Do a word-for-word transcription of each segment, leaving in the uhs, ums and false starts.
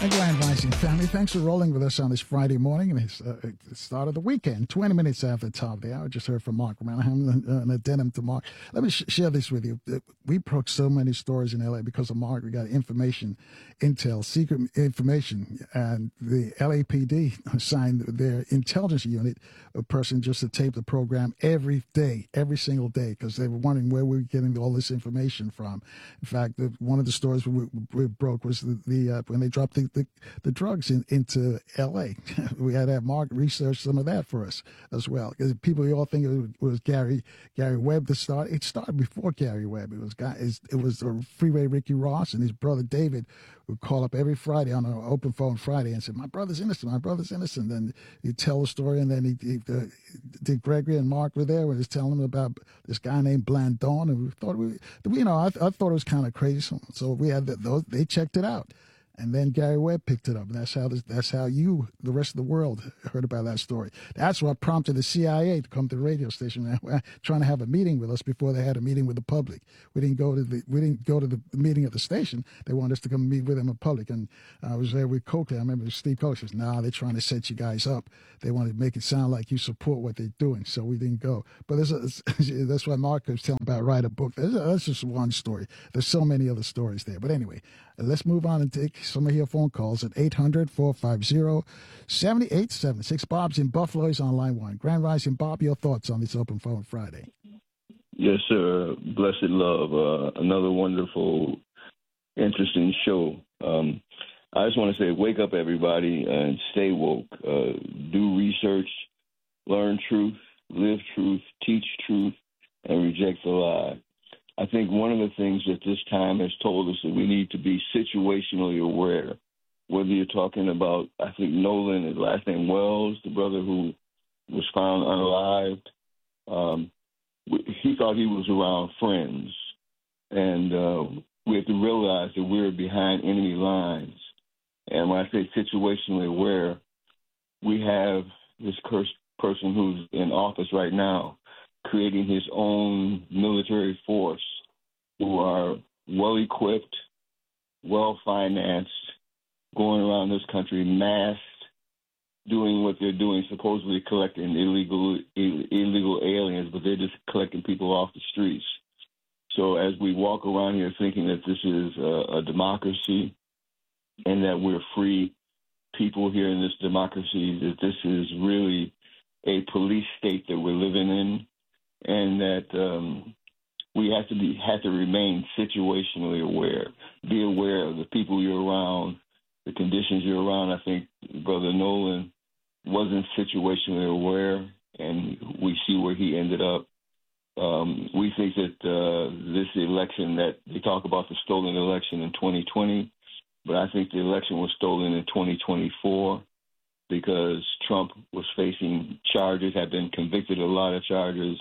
A Grand Rising family, thanks for rolling with us on this Friday morning. And it's uh, the start of the weekend, twenty minutes after the top of the hour. Just heard from Mark Manningham, an addendum to Mark. Let me sh- share this with you. We broke so many stories in L A because of Mark. We got information, intel, secret information, and the L A P D assigned their intelligence unit a person just to tape the program every day, every single day, because they were wondering where we were getting all this information from. In fact, the, one of the stories we, we broke was the, the uh, when they dropped the The, the drugs in, into L A We had to have Mark research some of that for us as well. Because people all think it was, it was Gary Gary Webb that started. It started before Gary Webb. It was guy. It was uh, Freeway Ricky Ross and his brother David would call up every Friday on an open phone Friday and say, "My brother's innocent. My brother's innocent." And he'd tell the story, and then he, he uh, Dick Gregory and Mark were there when he was telling them about this guy named Blandon, and we thought we, you know, I, I thought it was kind of crazy. So, so we had the, those. They checked it out. And then Gary Webb picked it up. And that's how this, that's how you, the rest of the world, heard about that story. That's what prompted the C I A to come to the radio station, trying to have a meeting with us before they had a meeting with the public. We didn't go to the we didn't go to the meeting at the station. They wanted us to come meet with them in public. And I was there with Coakley. I remember Steve Coakley says, "Nah, they're trying to set you guys up. They want to make it sound like you support what they're doing." So we didn't go. But there's a, that's why Mark was telling about write a book. That's just one story. There's so many other stories there. But anyway, let's move on and take some of your phone calls at eight hundred, four five zero, seven eight seven six. Bob's in Buffalo. He's on line one. Grand Rising, Bob, your thoughts on this Open Phone Friday? Yes, sir. Blessed love. Uh, another wonderful, interesting show. Um, I just want to say, wake up, everybody, and stay woke. Uh, do research, learn truth, live truth, teach truth, and reject the lie. I think one of the things that this time has told us that we need to be situationally aware, whether you're talking about, I think, Nolan, his last name Wells, the brother who was found unalived. Um, he thought he was around friends. And uh, we have to realize that we're behind enemy lines. And when I say situationally aware, we have this cursed person who's in office right now creating his own military force who are well-equipped, well-financed, going around this country masked, doing what they're doing, supposedly collecting illegal Ill- illegal aliens, but they're just collecting people off the streets. So as we walk around here thinking that this is a, a democracy and that we're free people here in this democracy, that this is really a police state that we're living in, and that um, we have to be have to remain situationally aware. Be aware of the people you're around, the conditions you're around. I think Brother Nolan wasn't situationally aware, and we see where he ended up. Um, we think that uh, this election, that they talk about the stolen election in twenty twenty, but I think the election was stolen in twenty twenty-four because Trump was facing charges, had been convicted of a lot of charges,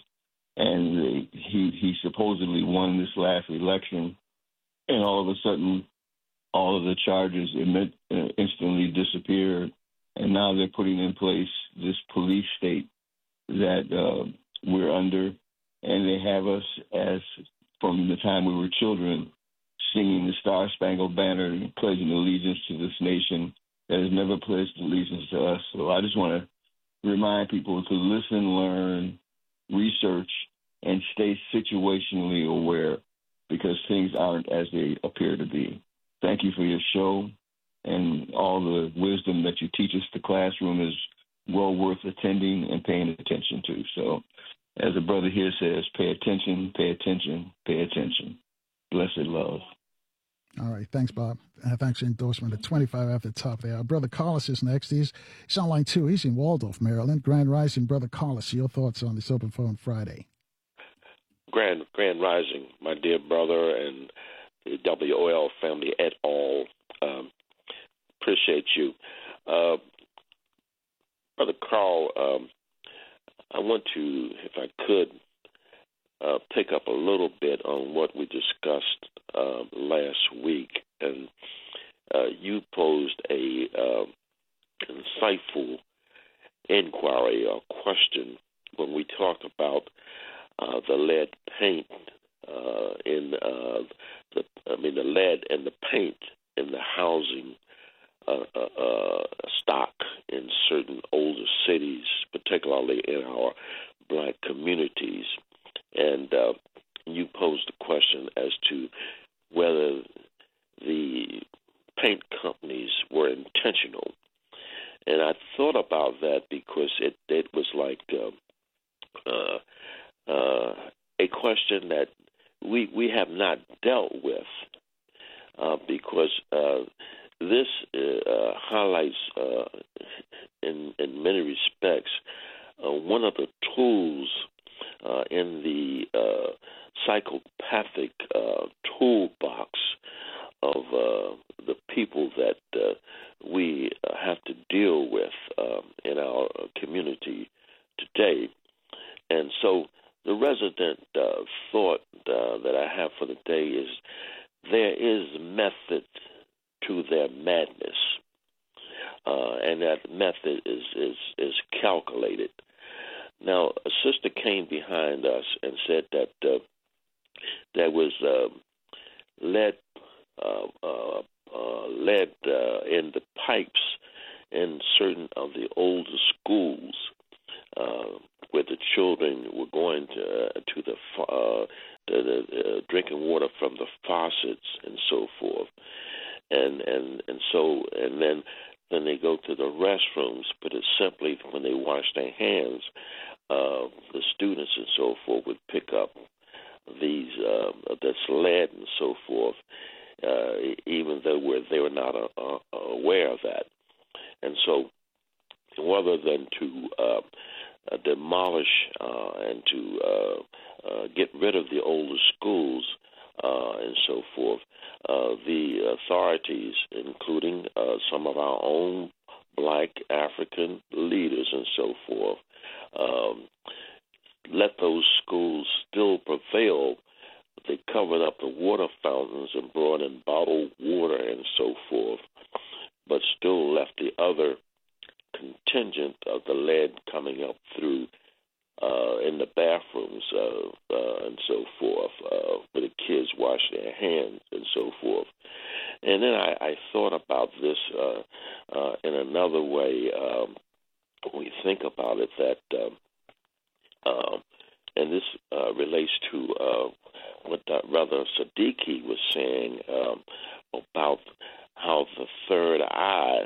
and he he supposedly won this last election, and all of a sudden, all of the charges instantly disappeared, and now they're putting in place this police state that uh, we're under, and they have us as, from the time we were children, singing the Star-Spangled Banner and pledging allegiance to this nation that has never pledged allegiance to us. So I just want to remind people to listen, learn, research, and stay situationally aware, because things aren't as they appear to be. Thank you for your show, and all the wisdom that you teach us. The classroom is well worth attending and paying attention to. So as a brother here says, pay attention, pay attention, pay attention. Blessed love. All right. Thanks, Bob. Uh, thanks for your endorsement at twenty-five after the top there. Our brother Carlos is next. He's, he's on line two. He's in Waldorf, Maryland. Grand Rising, brother Carlos. Your thoughts on this Open Phone Friday? Grand, Grand Rising, my dear brother and the W O L family et al. Um, appreciate you. Uh, Brother Carl, um, I want to, if I could, uh, pick up a little bit on what we discussed uh, last week. And uh, you posed a uh, insightful inquiry or question when we talked about uh, the lead paint uh, in uh, the, I mean, the lead and the paint in the housing uh, particularly in our black communities. And uh, you posed the question as to whether the paint companies were intentional. And I thought about that because it, it was like uh, uh, uh, a question that we we have not dealt with uh, because uh, this uh, highlights, uh, in in many respects, uh, one of the tools uh, in the uh, psychopathic uh, toolbox of uh, the people that uh, we uh, have to deal with um, in our community today. And so the resident uh, thought uh, that I have for the day is there is method to their madness, uh, and that method is, is, is calculated. Now, a sister came behind us and said that uh, there was uh, lead Uh, uh, uh, lead uh, in the pipes in certain of the older schools uh, where the children were going to uh, to the, uh, the, the uh, drinking water from the faucets and so forth, and and and so and then then they go to the restrooms. But it's simply when they wash their hands, uh, the students and so forth would pick up these uh, this lead and so forth. Uh, even though we're, they were not uh, uh, aware of that. And so rather than to uh, uh, demolish uh, and to uh, uh, get rid of the older schools uh, and so forth, uh, the authorities, including uh, some of our own black African leaders and so forth, um, let those schools still prevail. They covered up the water fountains and brought in bottled water and so forth, but still left the other contingent of the lead coming up through uh, in the bathrooms uh, uh, and so forth, uh, where the kids wash their hands and so forth. And then I, I thought about this uh, uh, in another way. Um, when we think about it, that um, um, and this uh, relates to uh, what uh, Brother Siddiqui was saying um, about how the third eye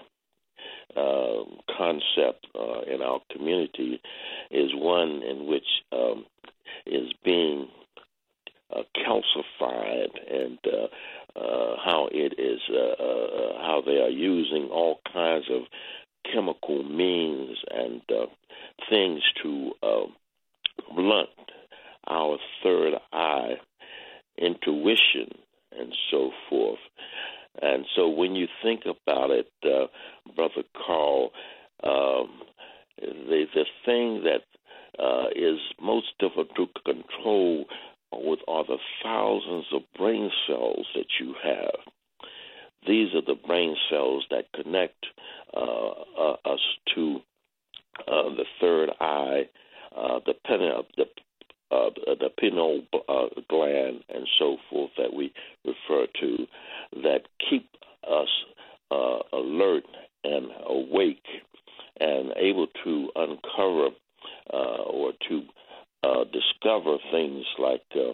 uh, concept uh, in our community is one in which um, is being uh, calcified, and uh, uh, how it is uh, uh, how they are using all kinds of chemical means and uh, things to uh, blunt our third eye intuition and so forth. And so when you think about it, uh, Brother Carl, um, the, the thing that uh, is most difficult to control with are the thousands of brain cells that you have. These are the brain cells that connect uh, uh, us to uh, the third eye, uh, the, pen, uh, the Uh, the pineal uh, gland and so forth that we refer to, that keep us uh, alert and awake and able to uncover uh, or to uh, discover things like uh,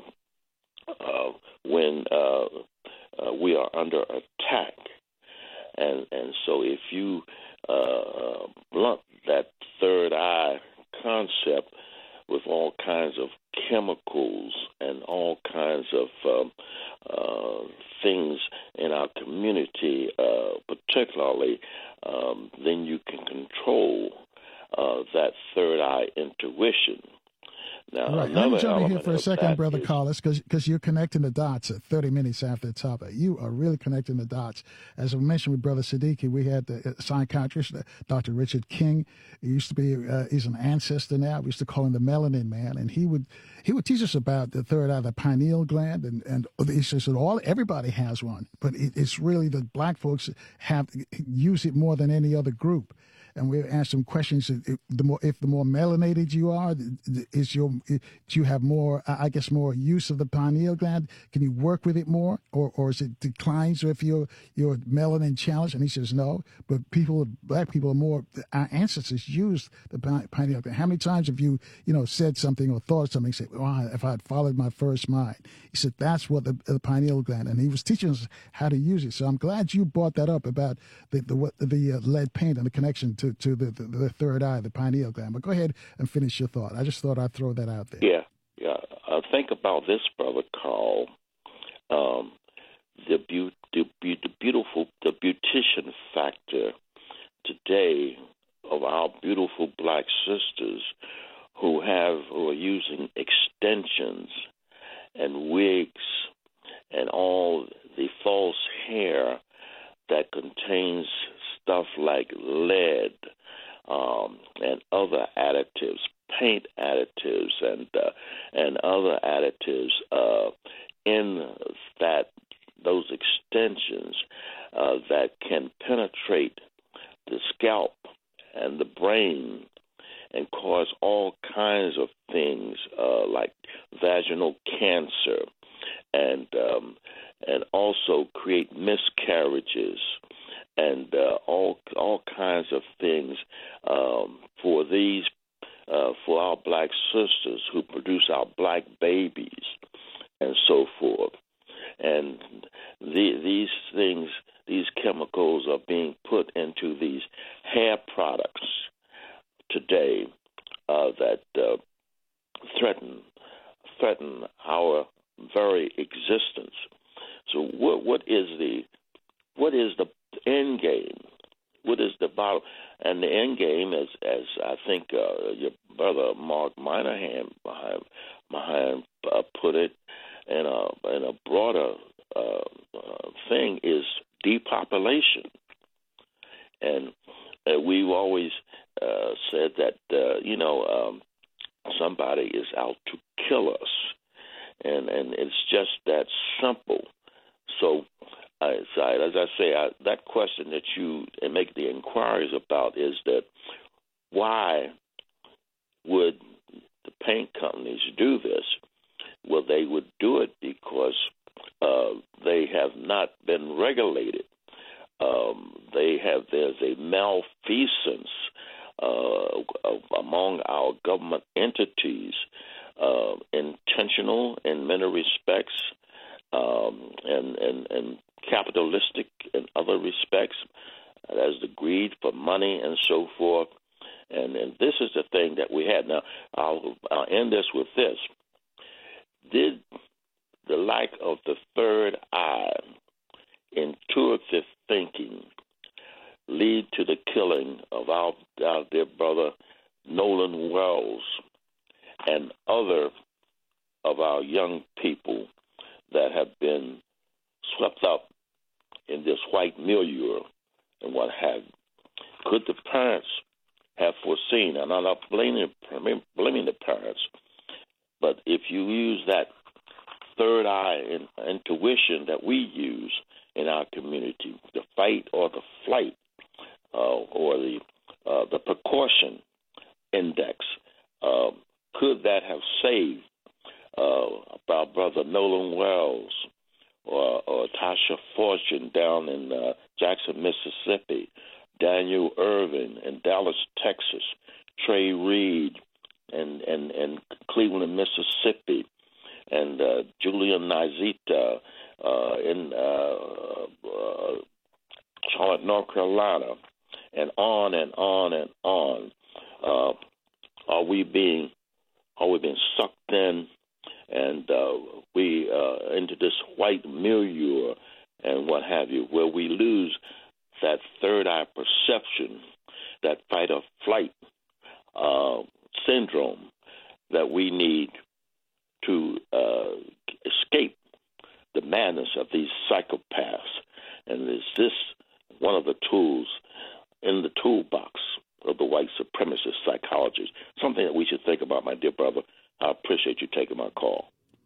uh, when uh, uh, we are under attack. And, and so if you uh, blunt that third eye concept with all kinds of chemicals and all kinds of um, uh, things in our community, uh, particularly, um, then you can control uh, that third eye intuition. Now, right. Let me jump in here for a second, Brother is, Carlos, because you're connecting the dots at thirty minutes after the top. You are really connecting the dots. As I mentioned with Brother Siddiqui, we had the psychiatrist, Doctor Richard King. He used to be, uh, he's an ancestor now. We used to call him the Melanin Man. And he would he would teach us about the third eye, the pineal gland. And, and he says that all, everybody has one. But it, it's really the black folks have use it more than any other group. and we asked them questions. If the more, if the more melanated you are, is your do you have more? I guess more use of the pineal gland. Can you work with it more, or or is it declines if you're you're melanin challenged? And he says no, but people, black people, are more. Our ancestors used the pineal gland. How many times have you you know said something or thought something? Say, well, if I had followed my first mind. He said that's what the, the pineal gland, and he was teaching us how to use it. So I'm glad you brought that up about the the, the uh, lead paint and the connection to, to the, the, the third eye, the pineal gland. But go ahead and finish your thought. I just thought I'd throw that out there. Yeah, yeah. Uh, think about this, Brother Carl. Um, the, be- the, be- the beautiful, the beautician factor today of our beautiful black sisters who have who are using extensions and wigs and all the false hair that contains stuff like lead um, and other additives, paint additives, and uh, and other additives uh, in that those extensions uh, that can penetrate the scalp and the brain and cause all kinds of things uh, like vaginal cancer and um, and also create miscarriages and uh, all all kinds of things um, for these uh, for our black sisters who produce our black babies and so forth. And the, these things, these chemicals are being put into these hair products today uh, that uh, threaten threaten our very existence. So, what what is the what is the end game? What is the bottom? And the end game, as as I think uh, your brother Mark Moynihan behind, behind uh, put it, in a in a broader uh, uh, thing, is depopulation. And uh, we've always uh, said that uh, you know um, somebody is out to kill us, and and it's just that simple. So, uh, so as I say, I, that question that you make the inquiries about is that why would the paint companies do this? Well, they would do it because uh, they have not been regulated. Um, they have there's a malfeasance uh, among our government entities, uh, intentional in many respects, um, and, and and capitalistic in other respects, as the greed for money and so forth. And and this is the thing that we had. Now, I'll, I'll end this with this. Did the lack of the third eye, intuitive thinking, lead to the killing of our, our dear brother Nolan Wells and other of our young people that have been swept up in this white milieu and what have you? Could the parents have foreseen, and I'm not blaming, blaming the parents, but if you use that third eye in, intuition that we use in our community, the fight or the flight, uh, or the uh, the precaution index, uh, could that have saved uh, our brother Nolan Wells or, or Tasha Fortune down in uh, Jackson, Mississippi, Daniel Irvin in Dallas, Texas, Trey Reed and and and Cleveland, Mississippi, and uh, Julian Nazita uh, in uh, uh, Charlotte, North Carolina, and on and on and on. Uh, are we being are we being sucked in, and uh, we uh, into this white milieu and what have you, where we lose that third eye perception, that fight or flight uh, syndrome that we need to uh, escape the madness of these psychopaths. And is this one of the tools in the toolbox of the white supremacist psychologists? Something that we should think about, my dear brother. I appreciate you taking my call.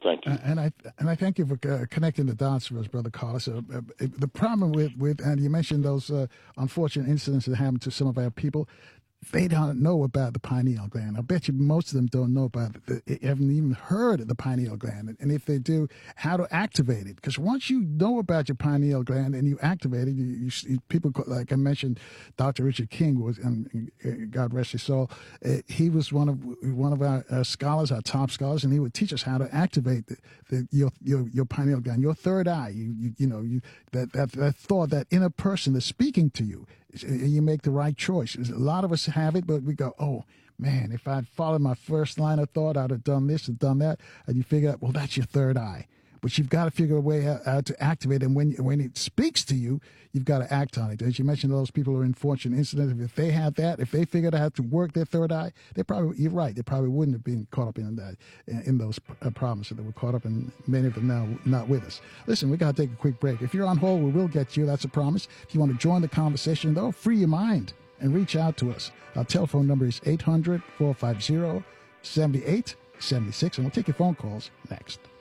Thank you. Uh, and I and I thank you for uh, connecting the dots for us, Brother Carlos. Uh, uh, the problem with, with, and you mentioned those uh, unfortunate incidents that happened to some of our people. They don't know about the pineal gland. I bet you most of them don't know about it. They haven't even heard of the pineal gland. And if they do, how to activate it. Because once you know about your pineal gland and you activate it, you, you, people, like I mentioned, Doctor Richard King was, and God rest his soul, uh, he was one of one of our uh, scholars, our top scholars, and he would teach us how to activate the, the, your, your your pineal gland, your third eye. You you, you know you that, that that thought, that inner person that's speaking to you. You make the right choice. A lot of us have it, but we go, oh, man, if I'd followed my first line of thought, I'd have done this and done that. And you figure out, well, that's your third eye. But you've got to figure a way out, out to activate it. And when, when it speaks to you, you've got to act on it. As you mentioned, those people who are in fortunate incidents, if they had that, if they figured out how to work their third eye, they probably, you're right, they probably wouldn't have been caught up in that, in those problems that were caught up in, many of them now not with us. Listen, we got to take a quick break. If you're on hold, we will get you. That's a promise. If you want to join the conversation, though, free your mind and reach out to us. Our telephone number is eight hundred, four five zero, seven eight seven six, and we'll take your phone calls next.